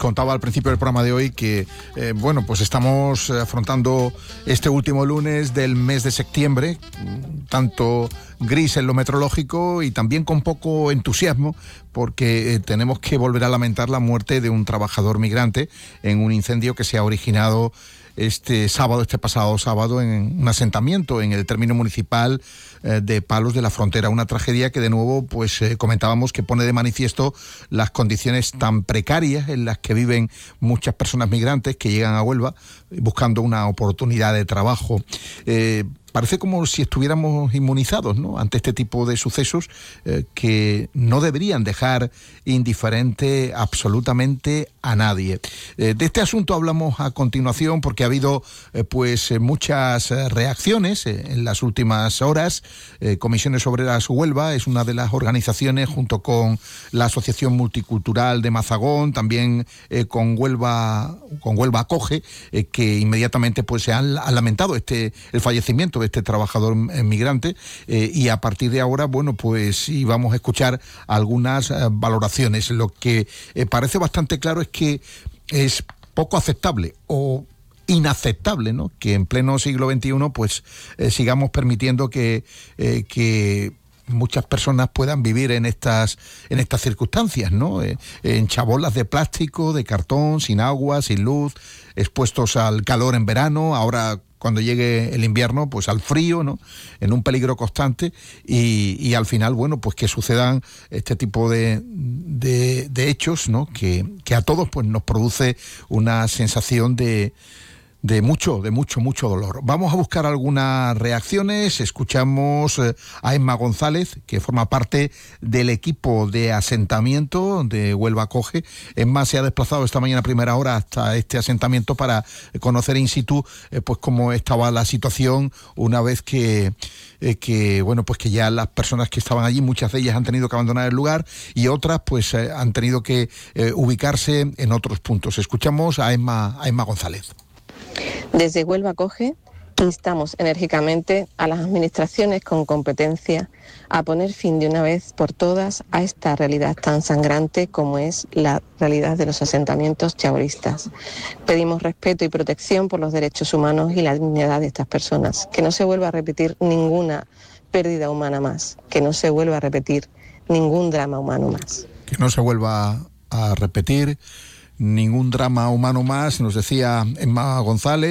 contaba al principio del programa de hoy que, bueno, pues estamos afrontando este último lunes del mes de septiembre, tanto gris en lo meteorológico y también con poco entusiasmo, porque tenemos que volver a lamentar la muerte de un trabajador migrante en un incendio que se ha originado este pasado sábado, en un asentamiento en el término municipal de Palos de la Frontera. Una tragedia que, de nuevo, pues comentábamos, que pone de manifiesto las condiciones tan precarias en las que viven muchas personas migrantes que llegan a Huelva buscando una oportunidad de trabajo. Parece como si estuviéramos inmunizados, ¿no?, ante este tipo de sucesos que no deberían dejar indiferente absolutamente a nadie. De este asunto hablamos a continuación, porque ha habido muchas reacciones en las últimas horas. Comisiones Obreras Huelva es una de las organizaciones, junto con la Asociación Multicultural de Mazagón, también con Huelva Acoge, que inmediatamente pues se han lamentado el fallecimiento de este trabajador migrante, y a partir de ahora, bueno, pues sí, vamos a escuchar algunas valoraciones. Lo que parece bastante claro es que es poco aceptable o inaceptable, ¿no?, que en pleno siglo XXI pues sigamos permitiendo que muchas personas puedan vivir en estas circunstancias, ¿no? En chabolas de plástico, de cartón, sin agua, sin luz, expuestos al calor en verano, ahora cuando llegue el invierno, pues al frío, ¿no?, en un peligro constante, y al final, bueno, pues que sucedan este tipo de hechos, ¿no?, que a todos pues nos produce una sensación de mucho dolor. Vamos a buscar algunas reacciones. Escuchamos a Emma González, que forma parte del equipo de asentamiento de Huelva Acoge. Emma se ha desplazado esta mañana a primera hora hasta este asentamiento para conocer in situ pues cómo estaba la situación, una vez que ya las personas que estaban allí, muchas de ellas han tenido que abandonar el lugar, y otras pues han tenido que ubicarse en otros puntos. Escuchamos a Emma González. Desde Huelva Acoge instamos enérgicamente a las administraciones con competencia a poner fin de una vez por todas a esta realidad tan sangrante como es la realidad de los asentamientos chabolistas. Pedimos respeto y protección por los derechos humanos y la dignidad de estas personas, que no se vuelva a repetir ninguna pérdida humana más, que no se vuelva a repetir ningún drama humano más. Que no se vuelva a repetir ningún drama humano más, nos decía Emma González.